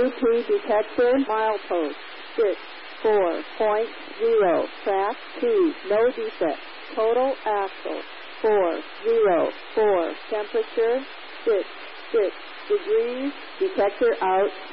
Bluetooth detector, milepost, 64.0, track 2, no defect, total axle, 404, temperature, 6 degrees, detector out,